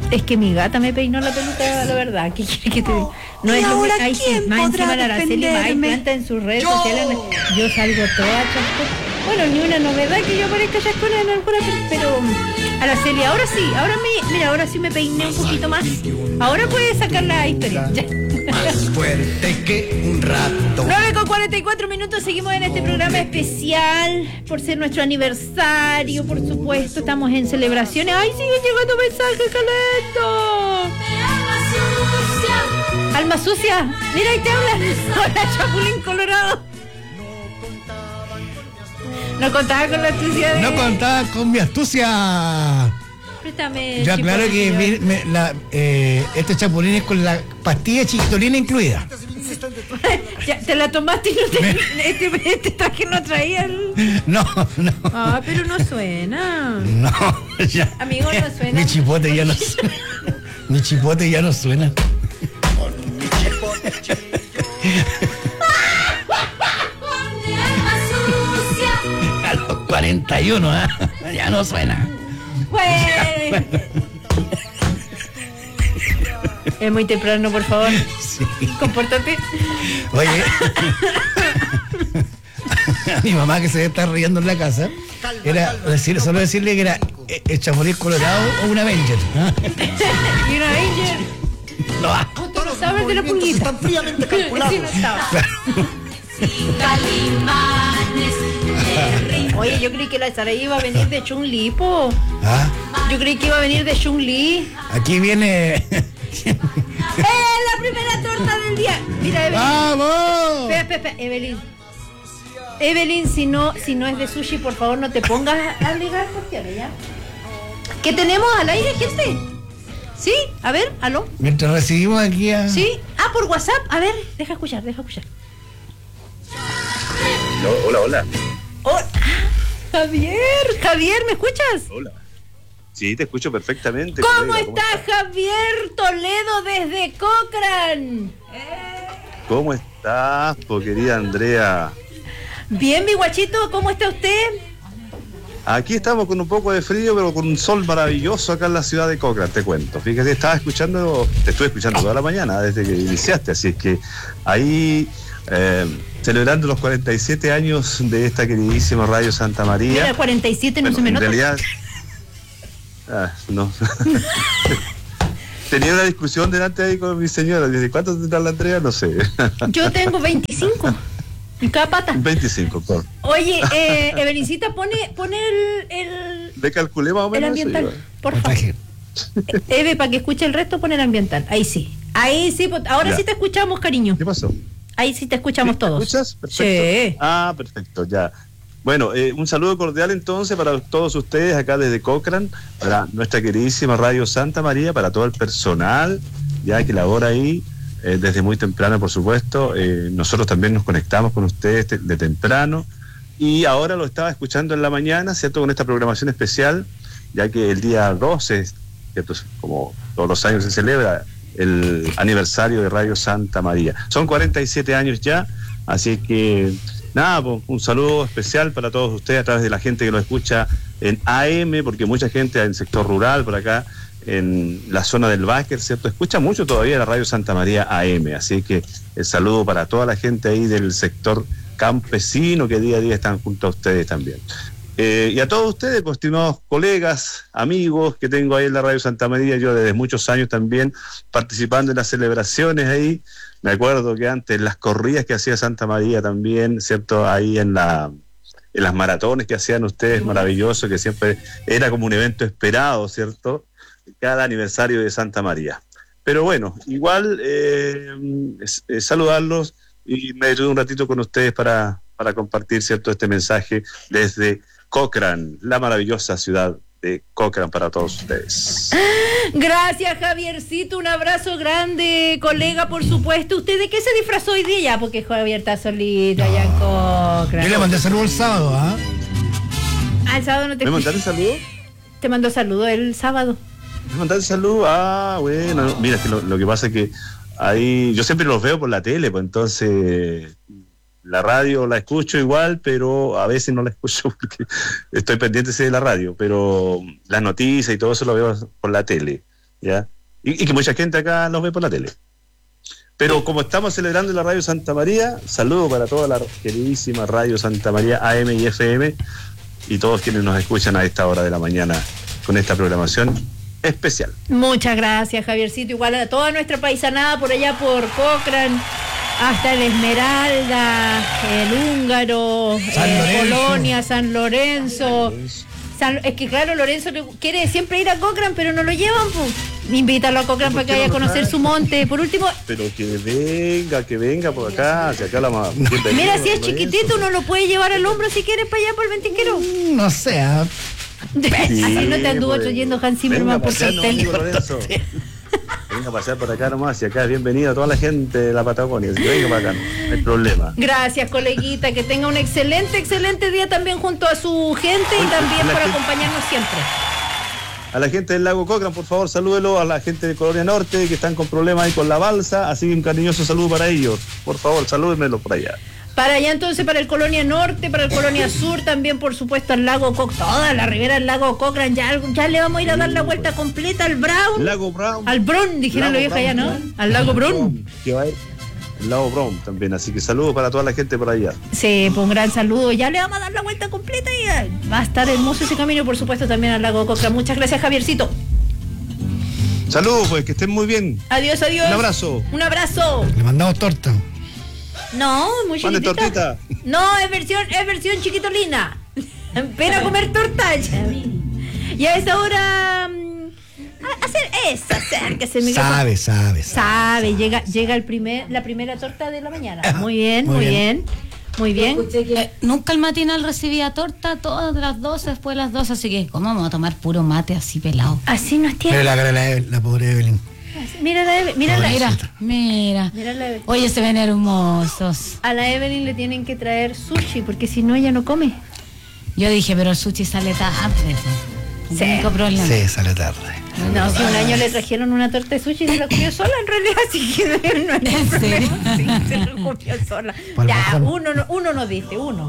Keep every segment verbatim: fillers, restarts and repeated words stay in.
Es que mi gata me peinó la peluca, la verdad. ¿Qué quiere que te diga? No es lo que hay que más encima la Araceli May planta en sus redes sociales. Yo salgo toda chascona. Bueno, ni una novedad que yo parezca chascona en alguna, pero Araceli, ahora sí, ahora me, mira, ahora sí me peiné un poquito más. Ahora puedes sacar la historia. Ya. Más fuerte que un rato. nueve con cuarenta y cuatro minutos, seguimos en este programa especial por ser nuestro aniversario, por supuesto, estamos en celebraciones. ¡Ay, siguen llegando mensajes, Calento! Alma sucia, mira, ahí te hablan. Hola, Chapulín Colorado. No contaba con la astucia de... No contaba con mi astucia. Préstame. Ya, claro que me, me, la, eh, este chapulín es con la pastilla chiquitolina incluida. Ya, te la tomaste y no te, me... este, este traje no traía el... No, no. Ah, pero no suena. No, ya. Amigo, no suena. Mi chipote ya no suena. Mi chipote ya no suena. A los cuarenta y uno, ¿eh? Ya no suena. Bueno. Es muy temprano, por favor. Sí. Compórtate. Oye, a mi mamá que se está riendo en la casa, era decir, solo decirle que era el Chapulín Colorado o un Avenger. ¿Y un Avenger? No. Tú no sabes de la pulguita. Están fríamente calculados. Sí, no estaba. Oye, yo creí que la Saraí iba a venir de Chun-Li, po. ¿Ah? Yo creí que iba a venir de Chun-Li. Aquí viene. ¡Eh, la primera torta del día! Mira, Evelyn. ¡Vamos! Espera, espera, espera, Evelyn. Evelyn, si no, si no es de sushi, por favor, no te pongas a ligar cuestiones, ¿ya? ¿Qué tenemos al aire, gente? ¿Sí? A ver, aló. Mientras recibimos aquí a... ¿Sí? Ah, por WhatsApp. A ver, deja escuchar, deja escuchar. No, hola, hola. Oh, Javier, Javier, ¿me escuchas? Hola. Sí, te escucho perfectamente. ¿Cómo colega, está Javier Toledo desde Cochrane? ¿Cómo estás, po, querida Andrea? Bien, mi guachito, ¿cómo está usted? Aquí estamos con un poco de frío, pero con un sol maravilloso acá en la ciudad de Cochrane, te cuento. Fíjate, estaba escuchando, te estuve escuchando toda la mañana desde que iniciaste, así es que ahí... Eh, celebrando los cuarenta y siete años de esta queridísima Radio Santa María. Mira, cuarenta y siete no bueno, se me en nota. realidad, ah, no. Tenía una discusión delante ahí con mi señora. ¿Desde cuánto tendrá la Andrea? No sé. Yo tengo veinticinco. En cada pata. veinticinco, por. Oye, eh, Evelincita, pone, pone el, el, Le calculé más o menos. el ambiental, eso, por favor. Eve, para que escuche el resto, pone el ambiental. Ahí sí. Ahí sí, ahora ya. Sí te escuchamos, cariño. ¿Qué pasó? Ahí sí te escuchamos ¿Sí? todos. ¿Me escuchas? Perfecto. Sí. Ah, perfecto, ya. Bueno, eh, un saludo cordial entonces para todos ustedes acá desde Cochrane, para nuestra queridísima Radio Santa María, para todo el personal ya que labora ahí eh, desde muy temprano, por supuesto. Eh, nosotros también nos conectamos con ustedes de, de temprano y ahora lo estaba escuchando en la mañana, ¿cierto? Con esta programación especial, ya que el día doce, ¿cierto? Como todos los años se celebra el aniversario de Radio Santa María. Son cuarenta y siete años ya, así que nada, pues, un saludo especial para todos ustedes a través de la gente que lo escucha en A M, porque mucha gente en el sector rural, por acá, en la zona del Báquer, ¿cierto? Escucha mucho todavía la Radio Santa María A M, así que el saludo para toda la gente ahí del sector campesino que día a día están junto a ustedes también. Eh, y a todos ustedes, pues, estimados colegas, amigos que tengo ahí en la Radio Santa María, yo desde muchos años también participando en las celebraciones ahí. Me acuerdo que antes las corridas que hacía Santa María también, ¿cierto? Ahí en la en las maratones que hacían ustedes, maravilloso, que siempre era como un evento esperado, ¿cierto? Cada aniversario de Santa María. Pero bueno, igual eh, es, es saludarlos y me ayudo un ratito con ustedes para, para compartir, ¿cierto?, este mensaje desde Cochrane, la maravillosa ciudad de Cochrane para todos ustedes. Gracias, Javiercito, un abrazo grande, colega, por supuesto. ¿Usted de qué se disfrazó hoy día? Porque Javier está solito allá en Cochrane. Yo le mandé saludo el sábado, ¿ah? Ah, el sábado no te ¿Me mandaste saludo? Te mandó saludo el sábado. ¿Me mandaste saludo? Ah, bueno, mira, es que lo, lo que pasa es que ahí yo siempre los veo por la tele, pues entonces la radio la escucho igual, pero a veces no la escucho porque estoy pendiente de la radio, pero las noticias y todo eso lo veo por la tele. ¿ya? Y, y que mucha gente acá nos ve por la tele. Pero como estamos celebrando la Radio Santa María, saludo para toda la queridísima Radio Santa María A M y F M y todos quienes nos escuchan a esta hora de la mañana con esta programación especial. Muchas gracias, Javiercito. Igual a toda nuestra paisanada por allá por Cochrane, hasta el Esmeralda, el Húngaro, eh, Colonia, San Lorenzo. San, es que claro, Lorenzo quiere siempre ir a Cochrane, pero no lo llevan, pues. Invítalo a Cochrane para que vaya a conocer su monte. Por último, pero que venga, que venga por acá, si acá la más. Mira, si es chiquitito, uno lo puede llevar al hombro si quieres para allá por el Ventisquero. No sé. ¿eh? Sí, así no te anduvo pues, trayendo Hans Zimmerman por Saltel. Venga a pasar por acá nomás, y acá es bienvenida a toda la gente de la Patagonia, así que venga para acá, no hay problema. Gracias, coleguita, que tenga un excelente, excelente día también junto a su gente y también por gente, acompañarnos siempre. A la gente del lago Cochrane, por favor, salúdelo, a la gente de Colonia Norte que están con problemas ahí con la balsa, así que un cariñoso saludo para ellos, por favor, salúdenmelo por allá. Para allá entonces, para el Colonia Norte, para el Colonia Sur, también por supuesto al lago Cochrane, toda la ribera del lago Cochrane, ya, ya le vamos a ir a dar la vuelta completa al Brown. Lago Brown. Al Brown, dijeron los viejos allá, ¿no? Al lago Brown. Que va a ir. El lago Brown también, así que saludos para toda la gente por allá. Sí, pues un gran saludo, ya le vamos a dar la vuelta completa y va a estar hermoso ese camino, por supuesto también al lago Cochrane. Muchas gracias, Javiercito. Saludos, pues, que estén muy bien. Adiós, adiós. Un abrazo. Un abrazo. Le mandamos torta. No, muy chiquitita. tortita? No, es versión, es versión chiquitolina. Ven a comer torta. Y a esa hora a hacer esa, acérquese, Miguel. Sabe, sabe, sabe. Sabe, llega, llega el primer, la primera torta de la mañana. Muy bien, muy, muy bien. bien. Muy bien. Escuché que eh, nunca el matinal recibía torta, todas las doce, después de las doce, así que ¿cómo vamos a tomar puro mate así pelado? Así nos tiene. Pero la, la, la pobre Evelyn. Mira la Evelyn, mira, mira, mira, mira la Evelyn. Oye, se ven hermosos. A la Evelyn le tienen que traer sushi, porque si no ella no come. Yo dije, pero el sushi sale tarde. Sí. Único problema. Sí, sale tarde. No, si un año le trajeron una torta de sushi y se la comió sola, en realidad, así que no hay ningún problema. Sí, se la comió sola. Ya, uno, uno no dice, uno.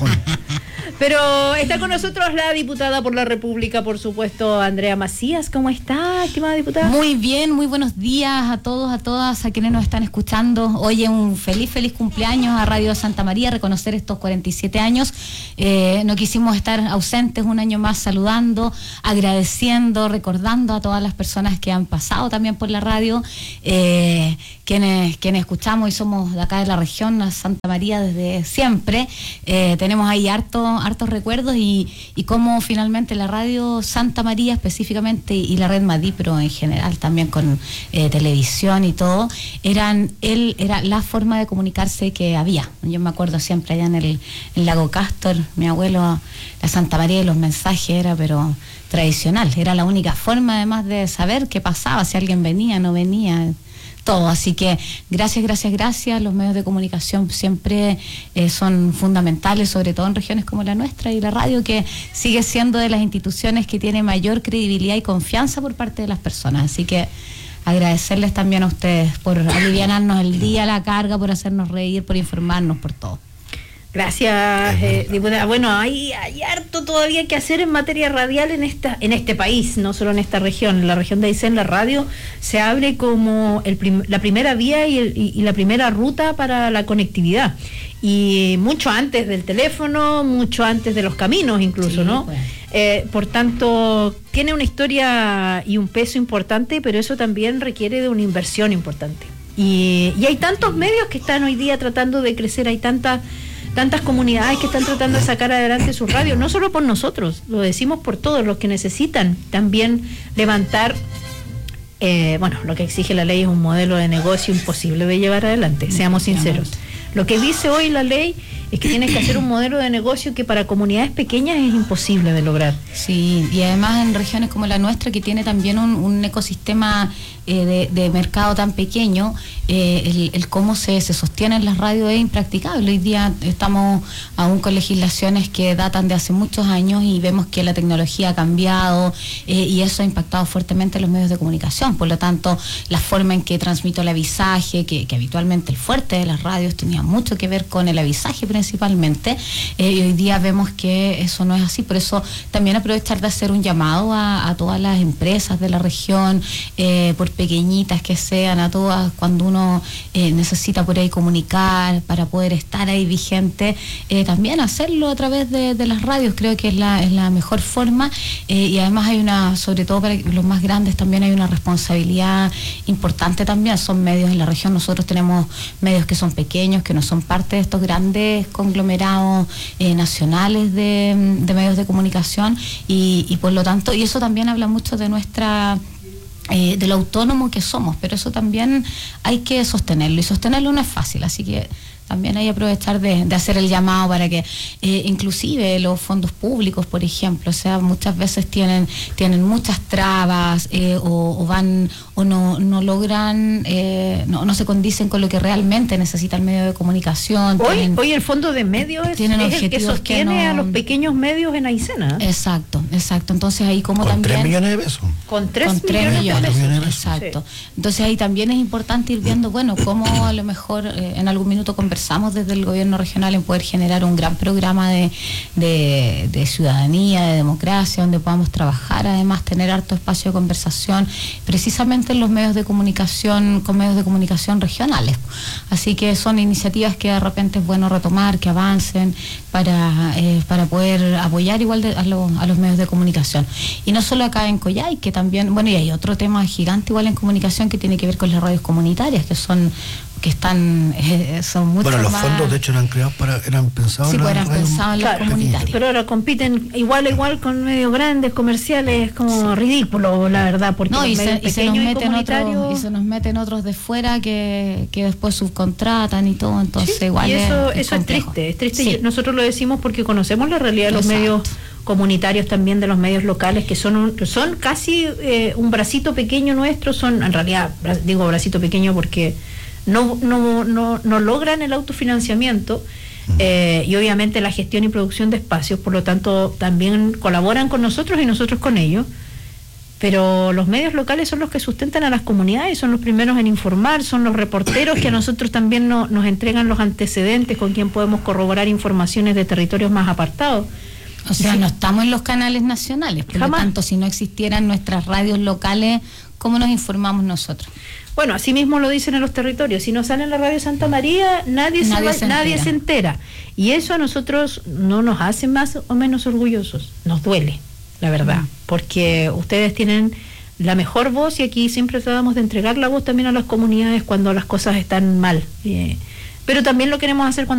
Pero está con nosotros la diputada por la República, por supuesto, Andrea Macías. ¿Cómo está, estimada diputada? Muy bien, muy buenos días a todos, a todas, a quienes nos están escuchando. Oye, un feliz, feliz cumpleaños a Radio Santa María, reconocer estos cuarenta y siete años. Eh, no quisimos estar ausentes un año más saludando, agradeciendo, recordando a todas las personas que han pasado también por la radio, eh, quienes, quienes escuchamos y somos de acá de la región, a Santa María desde siempre. Eh, tenemos ahí harto hartos recuerdos y, y cómo finalmente la radio Santa María específicamente y la red Madí, pero en general también con eh, televisión y todo, eran él era la forma de comunicarse que había. Yo me acuerdo siempre allá en el, el lago Castor, mi abuelo, la Santa María y los mensajes era pero tradicional, era la única forma además de saber qué pasaba, si alguien venía, no venía, todo. Así que gracias, gracias, gracias. Los medios de comunicación siempre eh, son fundamentales, sobre todo en regiones como la nuestra, y la radio, que sigue siendo de las instituciones que tiene mayor credibilidad y confianza por parte de las personas. Así que agradecerles también a ustedes por alivianarnos el día, la carga, por hacernos reír, por informarnos, por todo. Gracias, eh, diputada. Bueno, hay, hay harto todavía que hacer en materia radial en esta en este país, no solo en esta región. En la región de Aysén, la radio se abre como el prim, la primera vía y, el, y, y la primera ruta para la conectividad. Y mucho antes del teléfono, mucho antes de los caminos incluso, sí, ¿no? Pues. Eh, por tanto, tiene una historia y un peso importante, pero eso también requiere de una inversión importante. Y, y hay tantos medios que están hoy día tratando de crecer, hay tantas... tantas comunidades que están tratando de sacar adelante sus radios, no solo por nosotros, lo decimos por todos los que necesitan también levantar, eh, bueno, lo que exige la ley es un modelo de negocio imposible de llevar adelante, seamos sinceros. Lo que dice hoy la ley es que tienes que hacer un modelo de negocio que para comunidades pequeñas es imposible de lograr. Sí, y además en regiones como la nuestra, que tiene también un, un ecosistema eh, de, de mercado tan pequeño, eh, el, el cómo se, se sostienen las radios es impracticable. Hoy día estamos aún con legislaciones que datan de hace muchos años y vemos que la tecnología ha cambiado eh, y eso ha impactado fuertemente en los medios de comunicación. Por lo tanto, la forma en que transmito el avisaje, que, que habitualmente el fuerte de las radios tenía mucho que ver con el avisaje principalmente, eh, y hoy día vemos que eso no es así. Por eso también aprovechar de hacer un llamado a, a todas las empresas de la región, eh, por pequeñitas que sean, a todas, cuando uno eh, necesita por ahí comunicar para poder estar ahí vigente, eh, también hacerlo a través de, de las radios. Creo que es la, es la mejor forma, eh, y además hay una, sobre todo para los más grandes, también hay una responsabilidad importante también. Son medios en la región, nosotros tenemos medios que son pequeños, que no son parte de estos grandes conglomerados eh, nacionales de, de medios de comunicación, y, y por lo tanto, y eso también habla mucho de nuestra eh, de lo autónomo que somos, pero eso también hay que sostenerlo, y sostenerlo no es fácil, así que también hay que aprovechar de, de hacer el llamado para que eh, inclusive los fondos públicos, por ejemplo, o sea, muchas veces tienen tienen muchas trabas, eh, o, o van o no no logran, eh, no, no se condicen con lo que realmente necesita el medio de comunicación. Hoy, tienen, hoy el Fondo de Medios es, tienen es el que objetivos sostiene que no- a los pequeños medios en Aysena. Exacto, exacto. Entonces ahí como Con también... tres millones de pesos. Con tres con tres millones, millones, de pesos. millones de pesos. exacto. Entonces ahí también es importante ir viendo, bueno, cómo a lo mejor eh, en algún minuto conversamos desde el gobierno regional en poder generar un gran programa de, de, de ciudadanía, de democracia, donde podamos trabajar, además tener harto espacio de conversación, precisamente en los medios de comunicación, con medios de comunicación regionales. Así que son iniciativas que de repente es bueno retomar, que avancen para, eh, para poder apoyar igual de, a, lo, a los medios de comunicación. Y no solo acá en Coyhai, que también, bueno, y hay otro tema gigante igual en comunicación que tiene que ver con las radios comunitarias, que son que están eh, son mucho Bueno, los más... fondos de hecho eran creados para, eran pensados Sí, en pues las eran radios pensados en los Claro, comunitarios. pero ahora compiten igual a igual con medios grandes, comerciales, como ridículo, la verdad, porque No, los y se, medios y se nos pequeños y meten otros, comunitarios... y se nos meten otros de fuera que, que después subcontratan y todo, entonces Sí, igual y eso, es, es eso es complejo. triste, es triste. Sí. Y nosotros lo decimos porque conocemos la realidad de los Exacto. medios comunitarios, también de los medios locales, que son un- son casi eh, un bracito pequeño nuestro, son en realidad, bra- digo bracito pequeño porque no, no, no, no logran el autofinanciamiento, eh, y obviamente la gestión y producción de espacios, por lo tanto también colaboran con nosotros y nosotros con ellos. Pero los medios locales son los que sustentan a las comunidades, son los primeros en informar, son los reporteros que a nosotros también no- nos entregan los antecedentes, con quien podemos corroborar informaciones de territorios más apartados. O sea, Sí. no estamos en los canales nacionales, por Jamás. lo tanto, si no existieran nuestras radios locales, ¿cómo nos informamos nosotros? Bueno, así mismo lo dicen en los territorios. Si no sale en la radio Santa María, nadie, Nadie se, va- se nadie entera. se entera. Y eso a nosotros no nos hace más o menos orgullosos. Nos duele, la verdad. Mm. Porque ustedes tienen la mejor voz y aquí siempre tratamos de entregar la voz también a las comunidades cuando las cosas están mal. Eh, pero también lo queremos hacer cuando